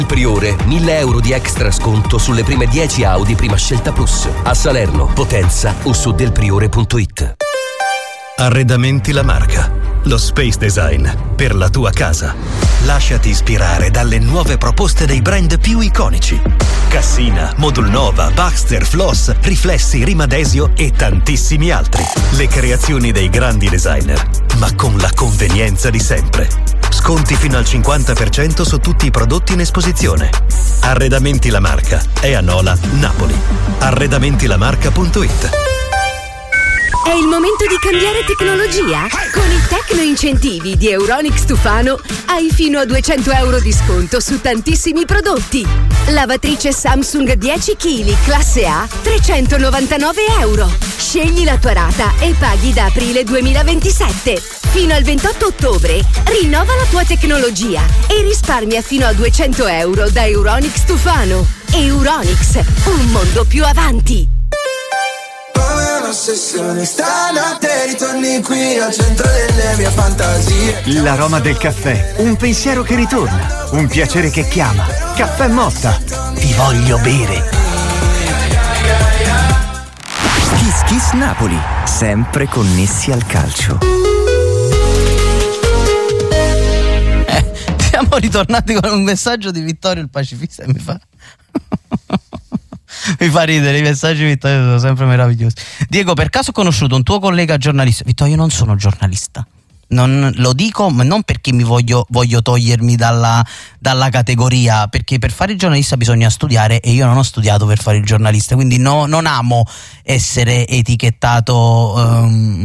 Il Priore, 1.000 euro di extra sconto sulle prime 10 Audi prima scelta Plus. A Salerno, Potenza o su delpriore.it. Arredamenti La Marca. Lo space design per la tua casa. Lasciati ispirare dalle nuove proposte dei brand più iconici. Cassina, Modulnova, Baxter, Floss, Riflessi, Rimadesio e tantissimi altri. Le creazioni dei grandi designer, ma con la convenienza di sempre. Sconti fino al 50% su tutti i prodotti in esposizione. Arredamenti La Marca è a Nola, Napoli. Arredamentilamarca.it. È il momento di cambiare tecnologia? Con i Tecno Incentivi di Euronics Tufano hai fino a 200 euro di sconto su tantissimi prodotti. Lavatrice Samsung 10 kg classe A, 399 euro. Scegli la tua rata e paghi da aprile 2027. Fino al 28 ottobre rinnova la tua tecnologia e risparmia fino a 200 euro da Euronics Tufano. Euronics, un mondo più avanti. Ossessione, stanotte ritorni qui al centro delle mie fantasie. L'aroma del caffè, un pensiero che ritorna, un piacere che chiama. Caffè Motta, ti voglio bere. Kiss Kiss Napoli, sempre connessi al calcio. Siamo ritornati con un messaggio di Vittorio il pacifista e mi fa ridere, i messaggi Vittorio sono sempre meravigliosi. Diego, per caso ho conosciuto un tuo collega giornalista? Vittorio, io non sono giornalista, non lo dico, ma non perché mi voglio togliermi dalla categoria, perché per fare il giornalista bisogna studiare e io non ho studiato per fare il giornalista, quindi non amo essere etichettato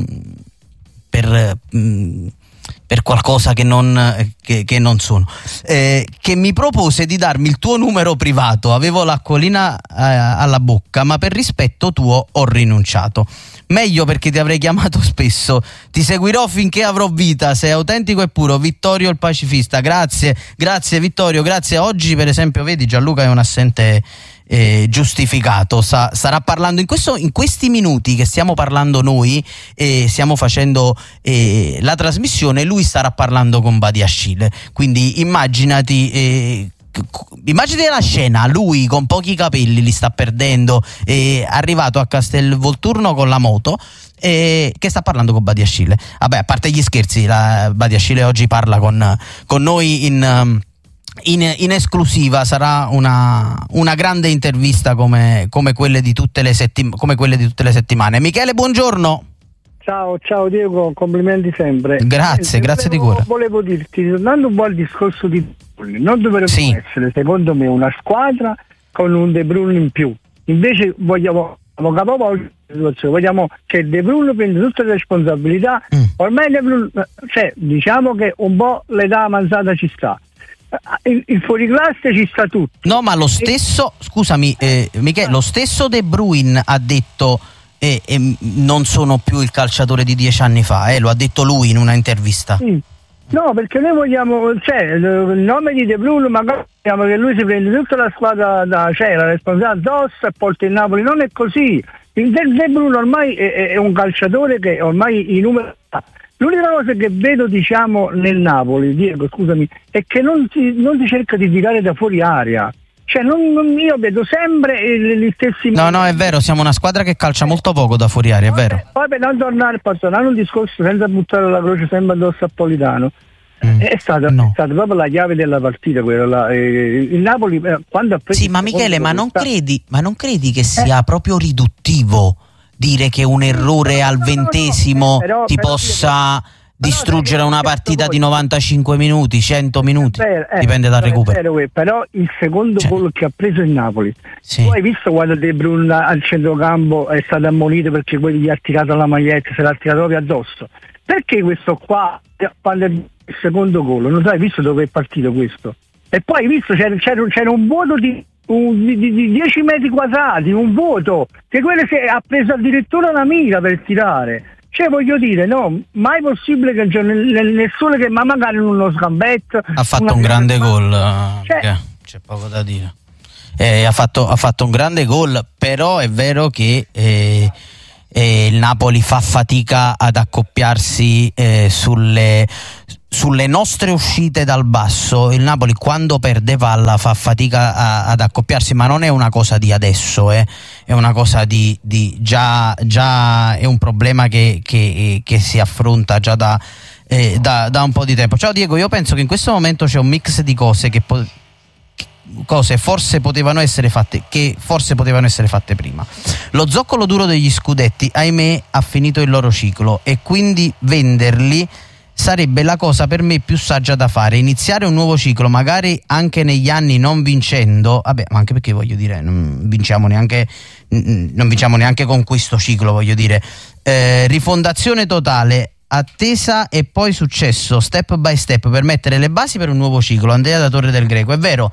per qualcosa che non sono. Che mi propose di darmi il tuo numero privato, avevo l'acquolina alla bocca, ma per rispetto tuo ho rinunciato. Meglio, perché ti avrei chiamato spesso. Ti seguirò finché avrò vita, sei autentico e puro. Vittorio il pacifista. Grazie Vittorio, grazie. Oggi per esempio vedi, Gianluca è un assente giustificato, starà parlando in questi minuti che stiamo parlando noi, stiamo facendo la trasmissione, lui starà parlando con Badiashile, quindi immaginati la scena, lui con pochi capelli li sta perdendo, arrivato a Castelvolturno con la moto, che sta parlando con Badiashile. Vabbè, a parte gli scherzi, Badiashile oggi parla con noi in esclusiva, sarà una grande intervista come quelle di tutte le settimane. Michele, buongiorno. Ciao Diego, complimenti sempre. Grazie di cuore. Volevo dirti, tornando un po' al discorso di non dovrebbe essere, secondo me, una squadra con un De Bruyne in più. Invece vogliamo che De Bruyne prenda tutte le responsabilità. Ormai De Bruyne, diciamo che un po' l'età avanzata ci sta. Il fuoriclasse ci sta tutto. No, ma lo stesso, scusami Michele, lo stesso De Bruyne ha detto non sono più il calciatore di 10 anni fa, lo ha detto lui in una intervista. Sì. No, perché noi vogliamo, il nome di De Bruyne, magari vogliamo che lui si prende tutta la squadra la responsabilità addosso e porta in Napoli. Non è così. Il De Bruyne ormai è un calciatore che ormai i numeri. L'unica cosa che vedo, diciamo, nel Napoli, Diego, scusami, è che non si cerca di tirare da fuori area. Io vedo sempre gli stessi. No, è vero, siamo una squadra che calcia molto poco da fuori area, è vero. Poi per non tornare un discorso senza buttare la croce sempre addosso a Politano. È stata proprio la chiave della partita quella là. Il Napoli quando ha preso. Sì, ma Michele, ma non credi che sia proprio riduttivo dire che un errore al 20° ti possa distruggere una partita di 95 minuti, 100 minuti, dipende dal recupero. Però il secondo gol che ha preso il Napoli, tu hai visto quando De Bruyne al centrocampo è stato ammonito perché quelli gli ha tirato la maglietta, se l'ha tirato proprio addosso? Perché questo qua, quando è il secondo gol, non hai visto dove è partito questo? E poi hai visto c'era un vuoto di 10 metri quadrati, un vuoto, che quello ha preso addirittura una mira per tirare. Voglio dire, no, mai possibile che nessuno che, ma magari in uno scambetto. Ha fatto un grande gol, c'è poco da dire. Ha fatto un grande gol, però è vero che il Napoli fa fatica ad accoppiarsi sulle nostre uscite dal basso il Napoli quando perde palla fa fatica ad accoppiarsi, ma non è una cosa di adesso, è una cosa di già è un problema che si affronta già da un po' di tempo. Ciao Diego, io penso che in questo momento c'è un mix di cose cose forse potevano essere fatte prima. Lo zoccolo duro degli scudetti, ahimè, ha finito il loro ciclo e quindi venderli sarebbe la cosa per me più saggia da fare. Iniziare un nuovo ciclo, magari anche negli anni non vincendo, ma anche perché voglio dire non vinciamo neanche con questo ciclo, voglio dire, rifondazione totale, attesa e poi successo step by step per mettere le basi per un nuovo ciclo. Andrea da Torre del Greco, è vero,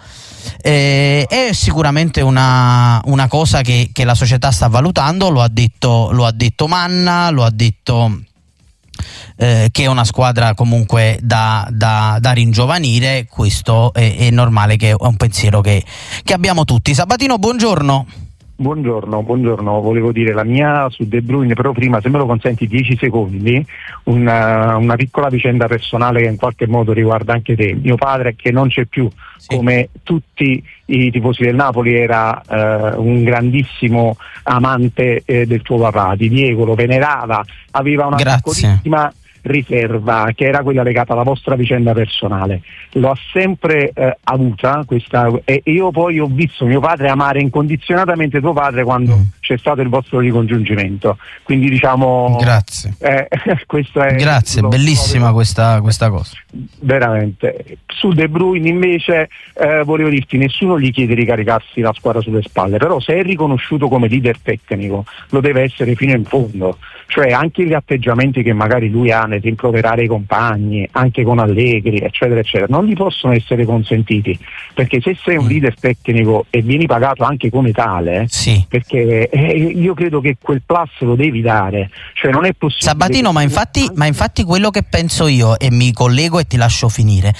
è sicuramente una cosa che la società sta valutando, lo ha detto Manna, lo ha detto che è una squadra comunque da ringiovanire. Questo è normale, che è un pensiero che abbiamo tutti. Sabatino, buongiorno. Buongiorno, volevo dire la mia su De Bruyne, però prima, se me lo consenti 10 secondi, una piccola vicenda personale che in qualche modo riguarda anche te. Mio padre, che non c'è più, sì, come tutti i tifosi del Napoli, era un grandissimo amante del tuo papà, di Diego, lo venerava, aveva una piccolissima riserva che era quella legata alla vostra vicenda personale. Lo ha sempre avuta questa, e io poi ho visto mio padre amare incondizionatamente tuo padre quando c'è stato il vostro ricongiungimento, quindi diciamo grazie. Questo è grazie, bellissima questa cosa, veramente. Su De Bruyne invece volevo dirti, nessuno gli chiede di caricarsi la squadra sulle spalle, però se è riconosciuto come leader tecnico lo deve essere fino in fondo, cioè anche gli atteggiamenti che magari lui ha nel rimproverare i compagni, anche con Allegri, eccetera eccetera, non gli possono essere consentiti, perché se sei un leader tecnico e vieni pagato anche come tale, sì, perché io credo che quel plus lo devi dare, cioè non è possibile. Sabatino, ma infatti quello che penso io, e mi collego e ti lascio finire,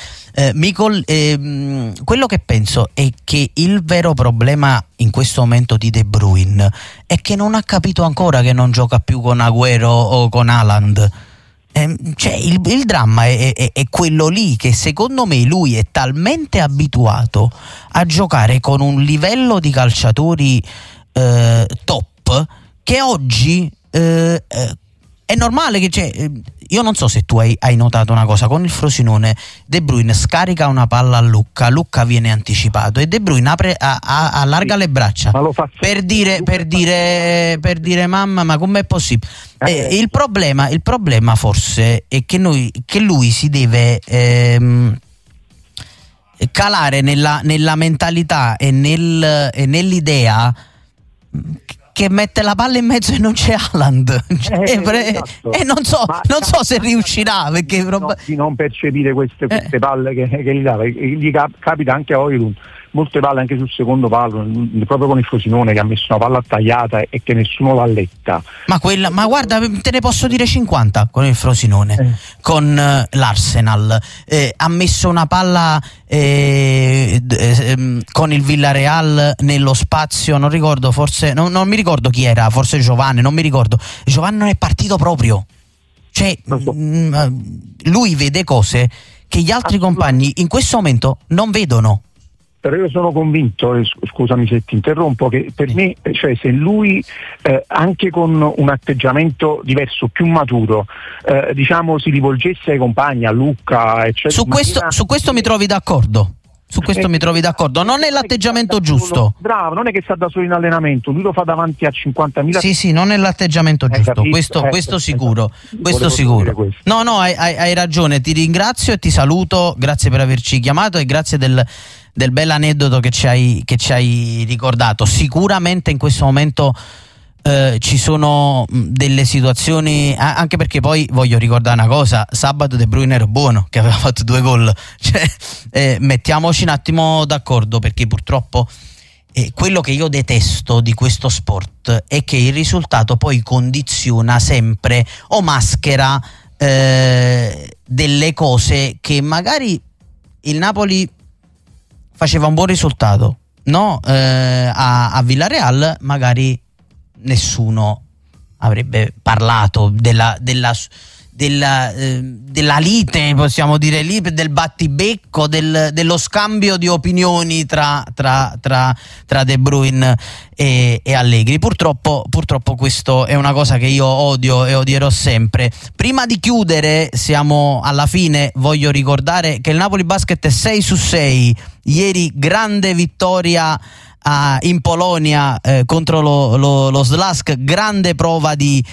quello che penso è che il vero problema in questo momento di De Bruyne è che non ha capito ancora che non gioca più con Agüero o con Haaland. Cioè il dramma è quello lì, che secondo me lui è talmente abituato a giocare con un livello di calciatori top che oggi è normale che io non so se tu hai notato una cosa, con il Frosinone De Bruyne scarica una palla a Lucca viene anticipato e De Bruyne allarga le braccia per dire mamma, ma com'è possibile? Il problema forse è che lui si deve calare nella mentalità e nell'idea che mette la palla in mezzo e non c'è Haaland, esatto. E non so se riuscirà, perché di non percepire queste palle che gli dava. Gli capita anche a Højlund molte palle anche sul secondo palo, proprio con il Frosinone, che ha messo una palla tagliata e che nessuno l'ha letta. Ma guarda, te ne posso dire 50 con il Frosinone, con l'Arsenal, ha messo una palla con il Villarreal nello spazio, non ricordo, forse non mi ricordo chi era, forse Giovanni, non mi ricordo. Giovanni non è partito proprio, cioè lui vede cose che gli altri compagni in questo momento non vedono. Però io sono convinto, scusami se ti interrompo, che per me, cioè, se lui anche con un atteggiamento diverso, più maturo, diciamo, si rivolgesse ai compagni, a Lucca, eccetera. Su questo mi trovi d'accordo. Su questo mi trovi d'accordo, non è l'atteggiamento giusto. Bravo, non è che sta da solo in allenamento, lui lo fa davanti a 50.000. Sì, non è l'atteggiamento giusto, questo sicuro. Questo sicuro. No, hai ragione, ti ringrazio e ti saluto, grazie per averci chiamato e grazie del bel aneddoto che ci hai ricordato. Sicuramente in questo momento ci sono delle situazioni, anche perché poi voglio ricordare una cosa: sabato De Bruyne era buono, che aveva fatto 2 gol, cioè, mettiamoci un attimo d'accordo, perché purtroppo quello che io detesto di questo sport è che il risultato poi condiziona sempre o maschera delle cose che magari il Napoli faceva un buon risultato, no? A Villarreal magari nessuno avrebbe parlato della lite, possiamo dire lì, del battibecco, dello scambio di opinioni tra De Bruyne e Allegri. Purtroppo questo è una cosa che io odio e odierò sempre. Prima di chiudere, siamo alla fine, voglio ricordare che il Napoli Basket è 6-6. Ieri grande vittoria in Polonia contro lo Slask, grande prova di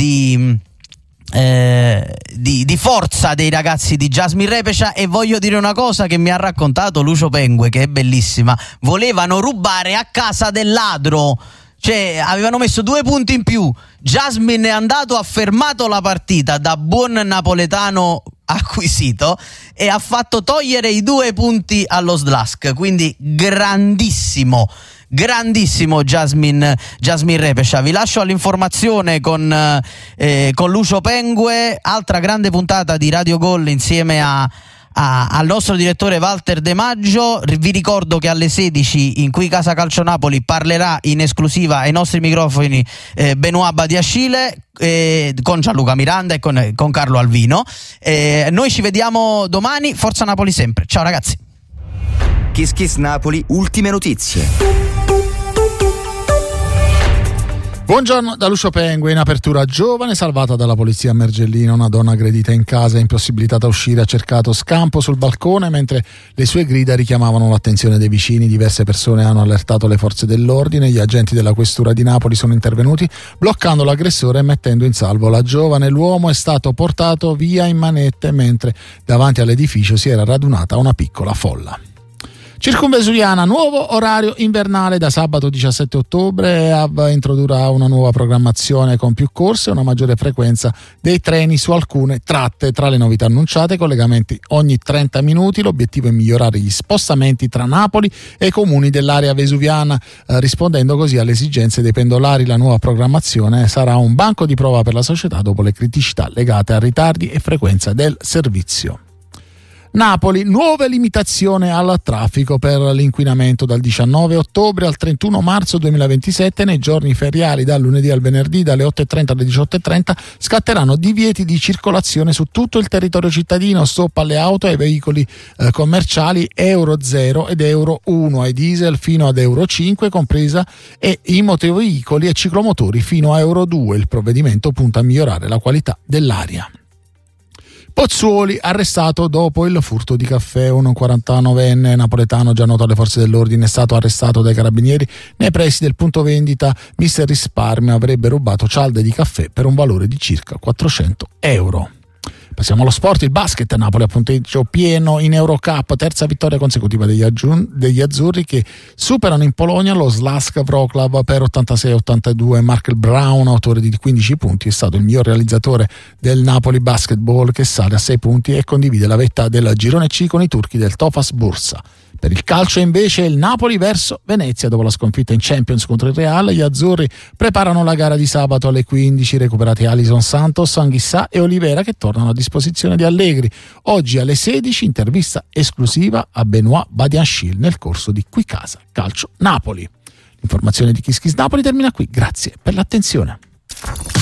forza dei ragazzi di Jasmine Repescia. E voglio dire una cosa che mi ha raccontato Lucio Pengue, che è bellissima: volevano rubare a casa del ladro, cioè avevano messo 2 punti in più, Jasmine è andato, ha fermato la partita da buon napoletano acquisito e ha fatto togliere i 2 punti allo Slask, quindi grandissimo Jasmine Repescia. Vi lascio all'informazione con Lucio Pengue. Altra grande puntata di Radio Gol insieme al nostro direttore Walter De Maggio. Vi ricordo che alle 16 in Qui Casa Calcio Napoli parlerà in esclusiva ai nostri microfoni Benoît Badiashile con Gianluca Miranda e con Carlo Alvino. Noi ci vediamo domani. Forza Napoli sempre. Ciao ragazzi. Kiss Kiss Napoli, ultime notizie. Buongiorno da Lucio Pengue. In apertura, giovane salvata dalla polizia a Mergellino, una donna aggredita in casa, impossibilitata a uscire, ha cercato scampo sul balcone mentre le sue grida richiamavano l'attenzione dei vicini. Diverse persone hanno allertato le forze dell'ordine, gli agenti della questura di Napoli sono intervenuti bloccando l'aggressore e mettendo in salvo la giovane. L'uomo è stato portato via in manette mentre davanti all'edificio si era radunata una piccola folla. Circumvesuviana, nuovo orario invernale da sabato 17 ottobre. AV introdurrà una nuova programmazione con più corse e una maggiore frequenza dei treni su alcune tratte. Tra le novità annunciate, collegamenti ogni 30 minuti. L'obiettivo è migliorare gli spostamenti tra Napoli e i comuni dell'area vesuviana, rispondendo così alle esigenze dei pendolari. La nuova programmazione sarà un banco di prova per la società dopo le criticità legate a ritardi e frequenza del servizio. Napoli, nuove limitazioni al traffico per l'inquinamento dal 19 ottobre al 31 marzo 2027. Nei giorni feriali dal lunedì al venerdì dalle 8.30 alle 18.30 scatteranno divieti di circolazione su tutto il territorio cittadino, stop alle auto e ai veicoli commerciali Euro 0 ed Euro 1, ai diesel fino ad Euro 5 compresa, e i motoveicoli e ciclomotori fino a Euro 2. Il provvedimento punta a migliorare la qualità dell'aria. Pozzuoli, arrestato dopo il furto di caffè. Un 49enne napoletano già noto alle forze dell'ordine è stato arrestato dai carabinieri nei pressi del punto vendita Mister Risparmio. Avrebbe rubato cialde di caffè per un valore di circa 400 euro. Passiamo allo sport. Il basket, Napoli a punteggio pieno in Eurocup, terza vittoria consecutiva degli azzurri che superano in Polonia lo Slask Wrocław per 86-82. Markel Brown, autore di 15 punti, è stato il miglior realizzatore del Napoli Basketball, che sale a 6 punti e condivide la vetta del girone C con i turchi del Tofaş Bursa. Per il calcio invece il Napoli verso Venezia. Dopo la sconfitta in Champions contro il Real, gli azzurri preparano la gara di sabato alle 15, recuperati Alison Santos, Anghissà e Olivera che tornano a disposizione di Allegri. Oggi alle 16 intervista esclusiva a Benoît Badiashile nel corso di Qui Casa Calcio Napoli. L'informazione di Kiss Kiss Napoli termina qui, grazie per l'attenzione.